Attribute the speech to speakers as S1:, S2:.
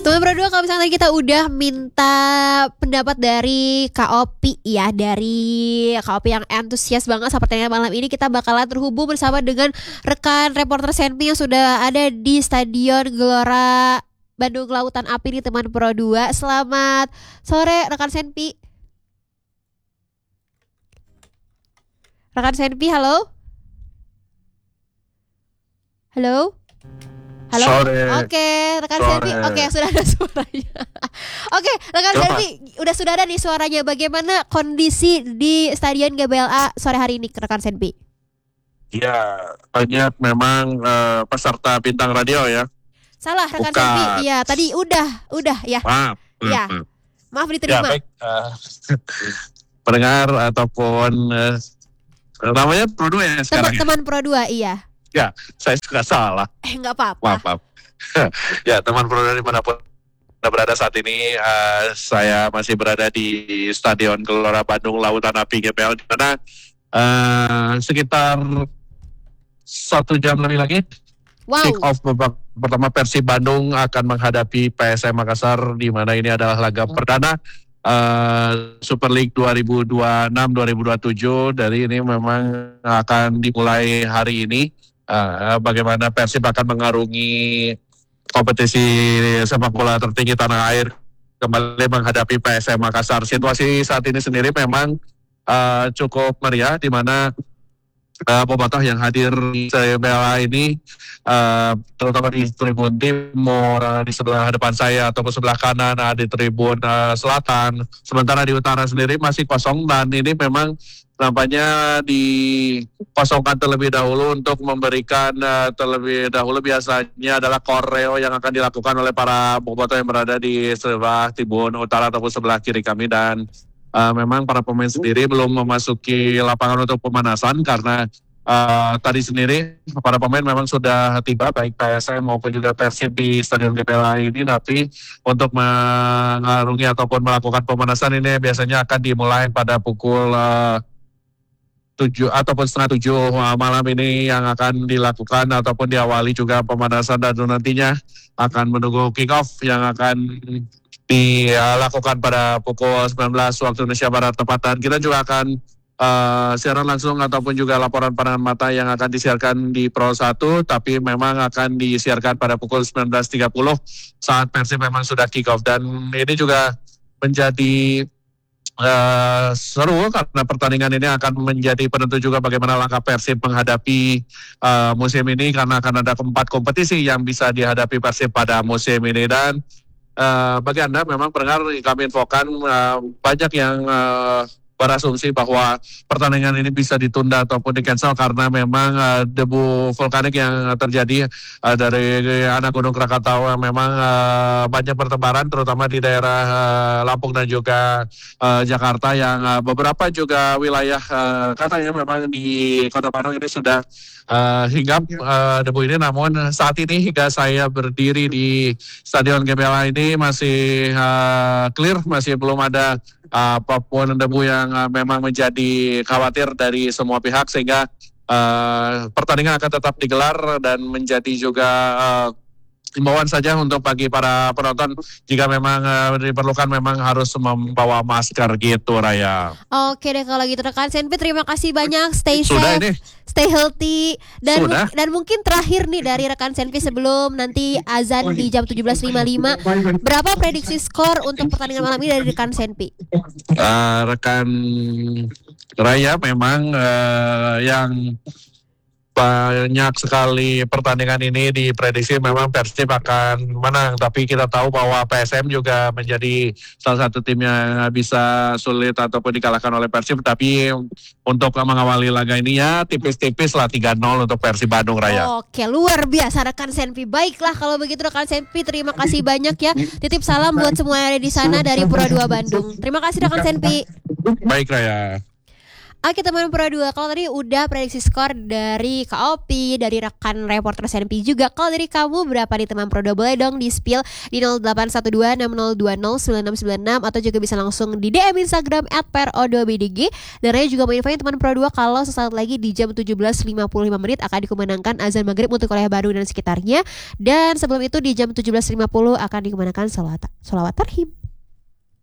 S1: Teman berdua, kalau misalnya tadi kita udah minta pendapat dari Kak Opi ya, dari Kak Opi yang antusias banget sama pertandingan malam ini, kita bakalan terhubung bersama dengan rekan reporter Senpi yang sudah ada di Stadion Gelora Bandung Lautan Api di Teman Pro 2. Selamat sore rekan Senpi. Rekan Senpi, halo? Halo? Halo?
S2: Sore.
S1: Oke, rekan Senpi. Oke, sudah ada suaranya. Oke, rekan Senpi, sudah ada nih suaranya. Bagaimana kondisi di Stadion GBLA sore hari ini, rekan Senpi?
S2: Ya, banyak memang peserta bintang radio ya.
S1: Salah, rekan Senpi. Iya, tadi udah ya.
S2: Maaf.
S1: Ya. Maaf diterima.
S2: Ya, baik. Pendengar ataupun namanya Pro 2 ya sekarang.
S1: Teman Pro 2, iya.
S2: Ya, saya suka salah.
S1: Enggak apa-apa.
S2: Maaf. Ya, teman Pro 2 dimanapun Anda berada saat ini, saya masih berada di Stadion Gelora Bandung Lautan Api GBL, di mana sekitar 1 jam lebih lagi kick off babak pertama Persib Bandung akan menghadapi PSM Makassar, di mana ini adalah laga perdana Super League 2026-2027. Dari ini memang akan dimulai hari ini. Bagaimana Persib akan mengarungi kompetisi sepak bola tertinggi tanah air kembali menghadapi PSM Makassar. Situasi saat ini sendiri memang cukup meriah, di mana bobotoh yang hadir di GBLA ini terutama di tribun timur, di sebelah depan saya ataupun sebelah kanan, di tribun selatan, sementara di utara sendiri masih kosong, dan ini memang nampaknya dikosongkan terlebih dahulu untuk memberikan terlebih dahulu biasanya adalah koreo yang akan dilakukan oleh para bobotoh yang berada di sebelah tribun utara ataupun sebelah kiri kami. Dan memang para pemain sendiri belum memasuki lapangan untuk pemanasan karena tadi sendiri para pemain memang sudah tiba, baik PSM maupun juga Persib di Stadion GBLA ini. Tapi untuk mengarungi ataupun melakukan pemanasan ini biasanya akan dimulai pada pukul 7 ataupun setengah 7 malam ini yang akan dilakukan ataupun diawali juga pemanasan, dan nantinya akan menunggu kick off yang akan dilakukan pada pukul 19 waktu Indonesia Barat tepat. Dan kita juga akan siaran langsung ataupun juga laporan pandangan mata yang akan disiarkan di Pro 1, tapi memang akan disiarkan pada pukul 19.30 saat Persib memang sudah kick off. Dan ini juga menjadi seru karena pertandingan ini akan menjadi penentu juga bagaimana langkah Persib menghadapi musim ini, karena akan ada 4 kompetisi yang bisa dihadapi Persib pada musim ini. Dan bagi Anda memang pendengar, kami infokan banyak yang berasumsi bahwa pertandingan ini bisa ditunda ataupun di-cancel karena memang debu vulkanik yang terjadi dari anak Gunung Krakatau yang memang banyak bertebaran terutama di daerah Lampung dan juga Jakarta, yang beberapa juga wilayah katanya memang di Kota Bandung ini sudah hinggap debu ini. Namun saat ini hingga saya berdiri di Stadion GBLA ini masih clear, masih belum ada apapun debu yang memang menjadi khawatir dari semua pihak, sehingga pertandingan akan tetap digelar dan menjadi juga himbauan saja untuk bagi para penonton, jika memang diperlukan memang harus membawa masker gitu, Raya.
S1: Oke deh kalau gitu rekan Senpi, terima kasih banyak, stay
S2: Sudah
S1: safe,
S2: ini.
S1: stay healthy, dan mungkin terakhir nih dari rekan Senpi sebelum nanti azan di jam 17.55, berapa prediksi skor untuk pertandingan malam ini dari rekan Senpi?
S2: Rekan Raya memang yang banyak sekali pertandingan ini diprediksi memang Persib akan menang, tapi kita tahu bahwa PSM juga menjadi salah satu tim yang bisa sulit ataupun dikalahkan oleh Persib. Tapi untuk mengawali laga ini ya tipis-tipis lah 3-0 untuk Persib Bandung, Raya.
S1: Oke, luar biasa rekan Senpi. Baiklah kalau begitu rekan Senpi, terima kasih banyak ya. Titip salam buat semua yang ada di sana dari Pro 2 Bandung. Terima kasih rekan Senpi.
S2: Baik, Raya.
S1: Oke teman Pro 2, kalau tadi udah prediksi skor dari KOP, dari rekan reporter SNP juga. Kalau dari kamu berapa nih teman Pro 2? Boleh dong di spill di 081260209696 atau juga bisa langsung di DM Instagram @pro2bdg. Dan Raya juga mau infoin teman Pro 2 kalau sesaat lagi di jam 17.55 akan dikumandangkan azan maghrib untuk wilayah Bandung dan sekitarnya. Dan sebelum itu di jam 17.50 akan dikumandangkan sholawat tarhim.